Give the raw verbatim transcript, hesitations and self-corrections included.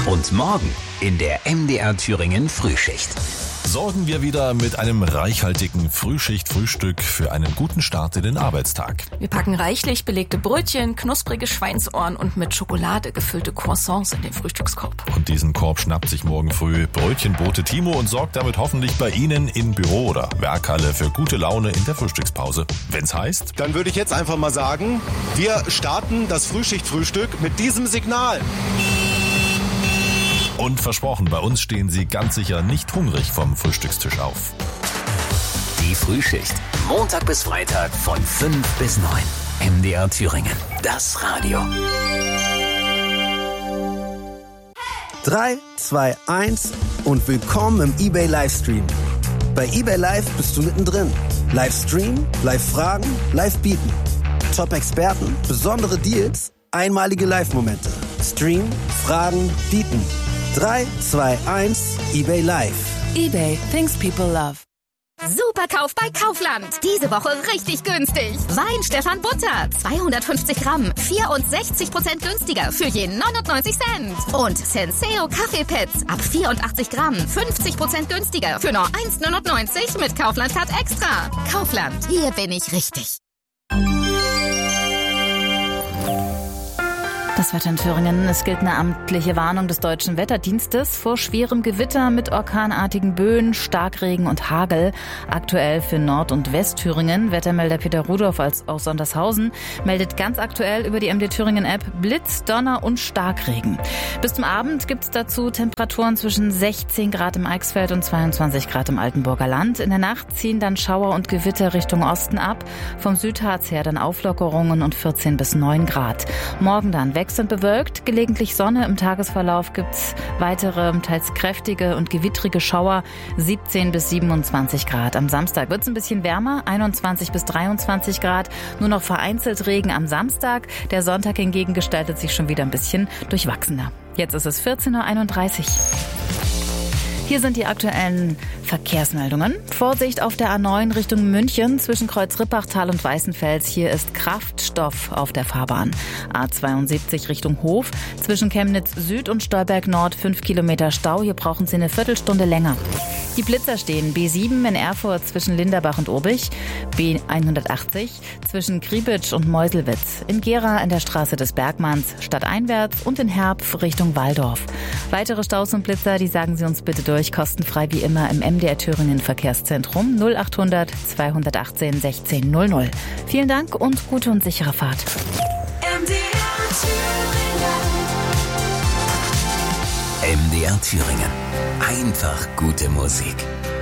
Und morgen in der M D R Thüringen Frühschicht. Sorgen wir wieder mit einem reichhaltigen Frühschicht-Frühstück für einen guten Start in den Arbeitstag. Wir packen reichlich belegte Brötchen, knusprige Schweinsohren und mit Schokolade gefüllte Croissants in den Frühstückskorb. Und diesen Korb schnappt sich morgen früh Brötchenbote Timo und sorgt damit hoffentlich bei Ihnen im Büro oder Werkhalle für gute Laune in der Frühstückspause. Wenn's heißt... Dann würde ich jetzt einfach mal sagen, wir starten das Frühschicht-Frühstück mit diesem Signal. Und versprochen, bei uns stehen Sie ganz sicher nicht hungrig vom Frühstückstisch auf. Die Frühschicht. Montag bis Freitag von fünf bis neun. M D R Thüringen. Das Radio. drei, zwei, eins und willkommen im eBay Livestream. Bei eBay Live bist du mittendrin. Livestream, Live-Fragen, Live-Bieten. Top-Experten, besondere Deals, einmalige Live-Momente. Stream, Fragen, Bieten. drei, zwei, eins, eBay Live. eBay, things people love. Superkauf bei Kaufland. Diese Woche richtig günstig. Wein Stefan Butter. zweihundertfünfzig Gramm. vierundsechzig Prozent günstiger für je neunundneunzig Cent. Und Senseo Kaffeepads. Ab vierundachtzig Gramm. fünfzig Prozent günstiger für nur eins neunundneunzig mit Kaufland Card Extra. Kaufland. Hier bin ich richtig. Das Wetter in Thüringen. Es gilt eine amtliche Warnung des Deutschen Wetterdienstes vor schwerem Gewitter mit orkanartigen Böen, Starkregen und Hagel. Aktuell für Nord- und Westthüringen. Wettermelder Peter Rudolph aus Sondershausen meldet ganz aktuell über die M D Thüringen-App Blitz, Donner und Starkregen. Bis zum Abend gibt es dazu Temperaturen zwischen sechzehn Grad im Eichsfeld und zweiundzwanzig Grad im Altenburger Land. In der Nacht ziehen dann Schauer und Gewitter Richtung Osten ab. Vom Südharz her dann Auflockerungen und vierzehn bis neun Grad. Morgen dann wechselnd bewölkt, gelegentlich Sonne. Im Tagesverlauf gibt's weitere, teils kräftige und gewittrige Schauer, siebzehn bis siebenundzwanzig Grad. Am Samstag wird's ein bisschen wärmer, einundzwanzig bis dreiundzwanzig Grad. Nur noch vereinzelt Regen am Samstag. Der Sonntag hingegen gestaltet sich schon wieder ein bisschen durchwachsener. Jetzt ist es vierzehn Uhr einunddreißig. Hier sind die aktuellen Verkehrsmeldungen. Vorsicht auf der A neun Richtung München zwischen Kreuz-Rippachtal und Weißenfels. Hier ist Kraftstoff auf der Fahrbahn. A zweiundsiebzig Richtung Hof zwischen Chemnitz Süd und Stolberg Nord fünf Kilometer Stau. Hier brauchen Sie eine Viertelstunde länger. Die Blitzer stehen B sieben in Erfurt zwischen Linderbach und Urbich, B hundertachtzig zwischen Kriebitsch und Meuselwitz, in Gera in der Straße des Bergmanns stadteinwärts und in Herpf Richtung Walldorf. Weitere Staus und Blitzer, die sagen Sie uns bitte durch, kostenfrei wie immer im M D R Thüringen Verkehrszentrum null achthundert zweihundertachtzehn sechzehn null null. Vielen Dank und gute und sichere Fahrt. M D R Thüringen. M D R Thüringen. Einfach gute Musik.